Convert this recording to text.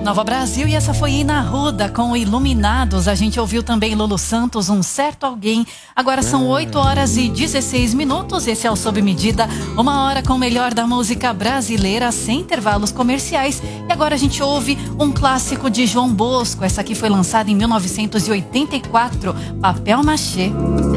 Nova Brasil, e essa foi Ina Arruda com Iluminados. A gente ouviu também Lulu Santos, Um Certo Alguém. Agora são 8h16. Esse é o Sob Medida, 1 hora com o melhor da música brasileira, sem intervalos comerciais. E agora a gente ouve um clássico de João Bosco. Essa aqui foi lançada em 1984, Papel Machê.